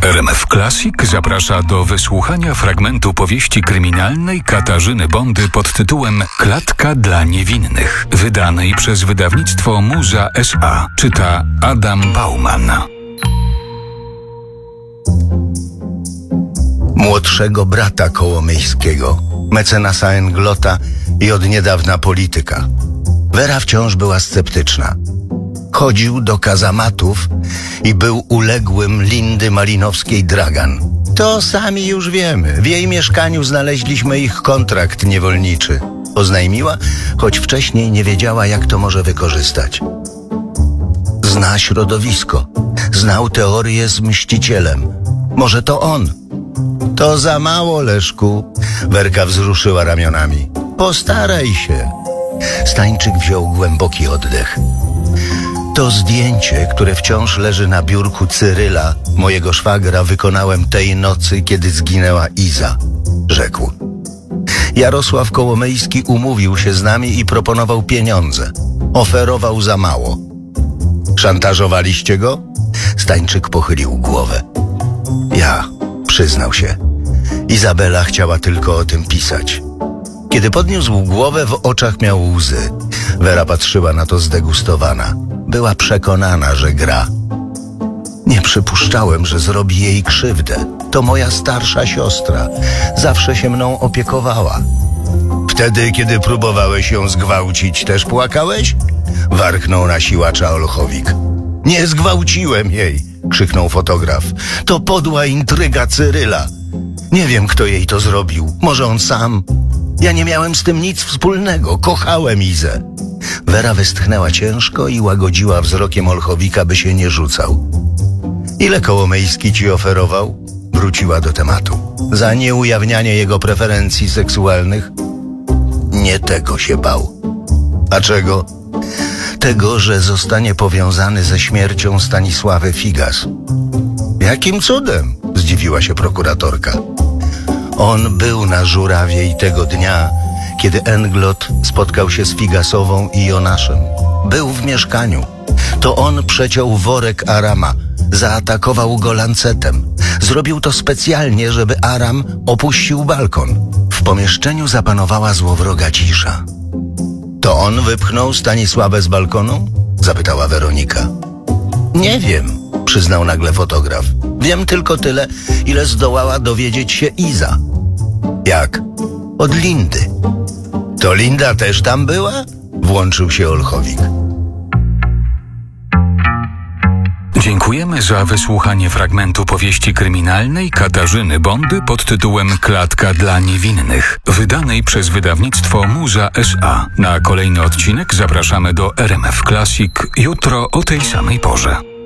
RMF Classic zaprasza do wysłuchania fragmentu powieści kryminalnej Katarzyny Bondy pod tytułem Klatka dla niewinnych, wydanej przez wydawnictwo Muza S.A. Czyta Adam Bauman. Młodszego brata Kołomyjskiego, mecenasa Englota i od niedawna polityka. Wera wciąż była sceptyczna. Chodził do kazamatów i był uległym Lindy Malinowskiej-Dragan. To sami już wiemy. W jej mieszkaniu znaleźliśmy ich kontrakt niewolniczy. Oznajmiła, choć wcześniej nie wiedziała, jak to może wykorzystać. Zna środowisko. Znał teorię z mścicielem. Może to on. To za mało, Leszku. Werka wzruszyła ramionami. Postaraj się. Stańczyk wziął głęboki oddech. To zdjęcie, które wciąż leży na biurku Cyryla, mojego szwagra, wykonałem tej nocy, kiedy zginęła Iza, rzekł. Jarosław Kołomyjski umówił się z nami i proponował pieniądze. Oferował za mało. Szantażowaliście go? Stańczyk pochylił głowę. Ja, przyznał się. Izabela chciała tylko o tym pisać. Kiedy podniósł głowę, w oczach miał łzy. Wera patrzyła na to zdegustowana. Była przekonana, że gra. Nie przypuszczałem, że zrobi jej krzywdę. To moja starsza siostra. Zawsze się mną opiekowała. Wtedy, kiedy próbowałeś ją zgwałcić, też płakałeś? Warknął na siłacza Olchowik. Nie zgwałciłem jej, krzyknął fotograf. To podła intryga Cyryla. Nie wiem, kto jej to zrobił. Może on sam? Ja nie miałem z tym nic wspólnego. Kochałem Izę. Wera westchnęła ciężko i łagodziła wzrokiem Olchowika, by się nie rzucał. Ile Kołomyjski ci oferował? Wróciła do tematu. Za nieujawnianie jego preferencji seksualnych? Nie tego się bał. A czego? Tego, że zostanie powiązany ze śmiercią Stanisławy Figas. Jakim cudem? Zdziwiła się prokuratorka. On był na Żurawiej tego dnia, kiedy Englot spotkał się z Figasową i Jonaszem. Był w mieszkaniu. To on przeciął worek Arama. Zaatakował go lancetem. Zrobił to specjalnie, żeby Aram opuścił balkon. W pomieszczeniu zapanowała złowroga cisza. To on wypchnął Stanisławę z balkonu? Zapytała Weronika. Nie wiem, przyznał nagle fotograf. Wiem tylko tyle, ile zdołała dowiedzieć się Iza. Jak? Od Lindy. To Linda też tam była? Włączył się Olchowik. Dziękujemy za wysłuchanie fragmentu powieści kryminalnej Katarzyny Bondy pod tytułem Klatka dla niewinnych, wydanej przez wydawnictwo Muza S.A. Na kolejny odcinek zapraszamy do RMF Classic jutro o tej samej porze.